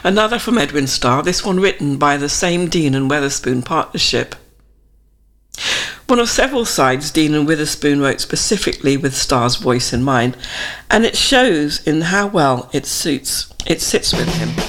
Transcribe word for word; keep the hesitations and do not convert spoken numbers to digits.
Another from Edwin Starr, this one written by the same Dean and Weatherspoon partnership. One of several sides Dean and Witherspoon wrote specifically with Starr's voice in mind, and it shows in how well it suits, it sits with him.